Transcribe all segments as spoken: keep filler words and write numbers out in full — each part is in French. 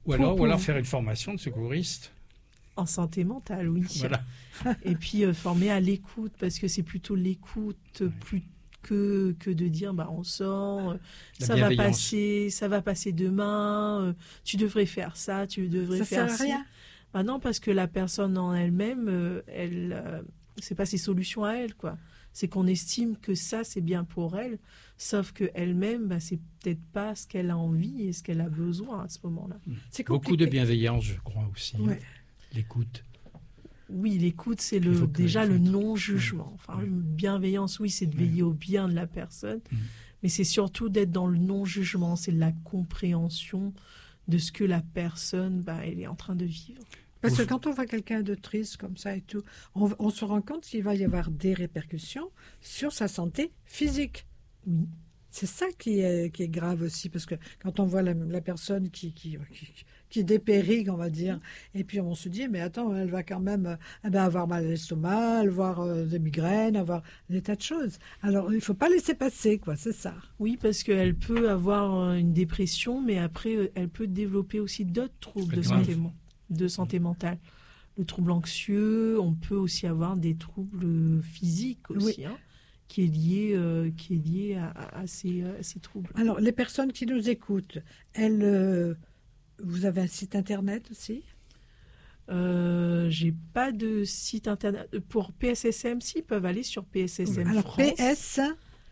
Ou alors, pour... ou alors faire une formation de secouriste. En santé mentale, oui. Voilà. Et puis euh, former à l'écoute, parce que c'est plutôt l'écoute oui. plus que, que de dire bah, on sort, La ça va passer, ça va passer demain, euh, tu devrais faire ça, tu devrais ça faire ça. Ça. Rien. Bah non, parce que la personne en elle-même, euh, elle, euh, c'est pas ses solutions à elle, quoi. C'est qu'on estime que ça, c'est bien pour elle, sauf qu'elle-même, bah, c'est peut-être pas ce qu'elle a envie et ce qu'elle a besoin à ce moment-là. C'est Beaucoup de bienveillance, je crois aussi. Ouais. Hein. L'écoute. Oui, l'écoute, c'est le, déjà le non-jugement. Enfin, oui. Bienveillance, oui, c'est de veiller oui. au bien de la personne, mmh. mais c'est surtout d'être dans le non-jugement, c'est de la compréhension de ce que la personne, bah, elle est en train de vivre. Parce que quand on voit quelqu'un de triste comme ça et tout, on, on se rend compte qu'il va y avoir des répercussions sur sa santé physique. Oui. C'est ça qui est, qui est grave aussi, parce que quand on voit la, la personne qui, qui, qui, qui dépérit, on va dire, et puis on se dit, mais attends, elle va quand même eh ben, avoir mal à l'estomac, avoir euh, des migraines, avoir des tas de choses. Alors, il ne faut pas laisser passer, quoi, c'est ça. Oui, parce qu'elle peut avoir une dépression, mais après, elle peut développer aussi d'autres troubles de santé, de santé mentale. Le trouble anxieux, on peut aussi avoir des troubles physiques aussi, oui. hein. qui est lié, euh, qui est lié à, à, ces, à ces troubles. Alors, les personnes qui nous écoutent, elles, euh, vous avez un site internet aussi ? euh, J'ai pas de site internet. Pour P S S M, si, ils peuvent aller sur P S S M Alors, France. P S,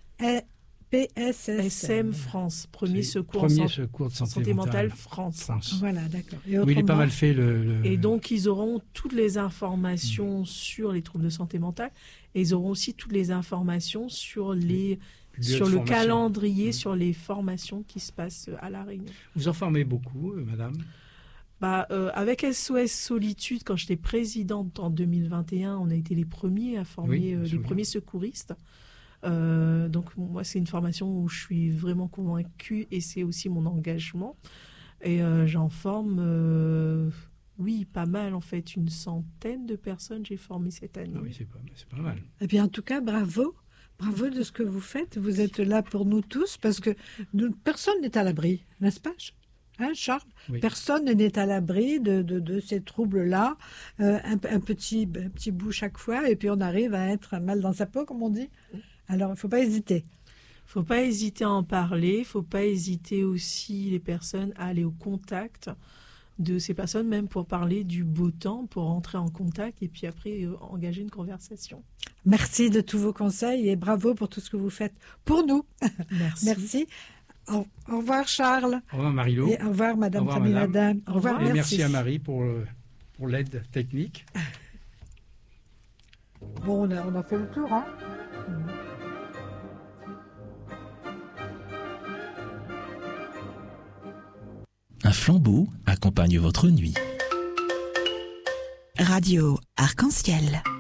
P S S M France, premier secours, premier en secours de santé, santé mentale, mentale France. France. Voilà, d'accord. Et oui, il est pas mal fait. Le, le... Et donc, ils auront toutes les informations mmh. sur les troubles de santé mentale. Et ils auront aussi toutes les informations sur, les, sur le formation. calendrier, mmh. sur les formations qui se passent à La Réunion. Vous en formez beaucoup, euh, madame ? bah, euh, Avec S O S Solitude, quand j'étais présidente en deux mille vingt et un, on a été les premiers à former oui, euh, les premiers secouristes. Euh, donc moi, c'est une formation où je suis vraiment convaincue et c'est aussi mon engagement. Et euh, j'en forme... Euh, Oui, pas mal en fait, une centaine de personnes j'ai formé cette année. Ah oui, c'est pas, c'est pas mal. Eh bien, en tout cas, bravo, bravo de ce que vous faites. Vous êtes là pour nous tous parce que nous, personne n'est à l'abri, n'est-ce pas, hein, Charles ? Oui. Personne n'est à l'abri de, de, de ces troubles-là. Euh, un, un, petit, un petit bout chaque fois et puis on arrive à être mal dans sa peau, comme on dit. Alors, il ne faut pas hésiter. Il ne faut pas hésiter à en parler. Il ne faut pas hésiter aussi, les personnes, à aller au contact de ces personnes, même pour parler du beau temps, pour rentrer en contact et puis après euh, engager une conversation. Merci de tous vos conseils et bravo pour tout ce que vous faites pour nous. Merci. Merci. Au, au revoir Charles. Au revoir Marie-Lou. Et au revoir Madame Tamiladin. Au revoir. Et merci. merci à Marie pour, pour l'aide technique. Bon, on a, on a fait le tour, hein. Un flambeau accompagne votre nuit. Radio Arc-en-Ciel.